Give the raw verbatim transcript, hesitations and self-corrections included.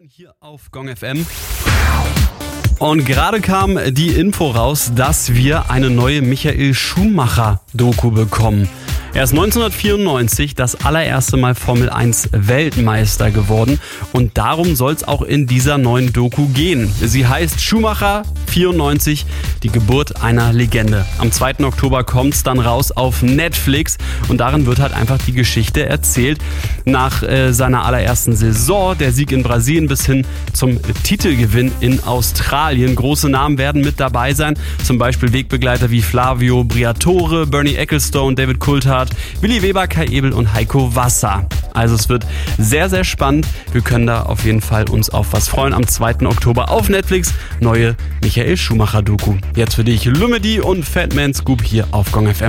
Hier auf Gong F M. Und gerade kam die Info raus, dass wir eine neue Michael Schumacher-Doku bekommen. Er ist neunzehnhundertvierundneunzig das allererste Mal Formel eins Weltmeister geworden und darum soll es auch in dieser neuen Doku gehen. Sie heißt Schumacher vierundneunzig, die Geburt einer Legende. Am zweiten Oktober kommt es dann raus auf Netflix und darin wird halt einfach die Geschichte erzählt. Nach äh, seiner allerersten Saison, der Sieg in Brasilien bis hin zum Titelgewinn in Australien. Große Namen werden mit dabei sein, zum Beispiel Wegbegleiter wie Flavio Briatore, Bernie Ecclestone, David Coulthard, Willi Weber, Kai Ebel und Heiko Wasser. Also es wird sehr, sehr spannend. Wir können da auf jeden Fall uns auf was freuen. Am zweiten Oktober auf Netflix neue Michael Schumacher Doku. Jetzt für dich Lumedy und Fatman Scoop hier auf Gong F M.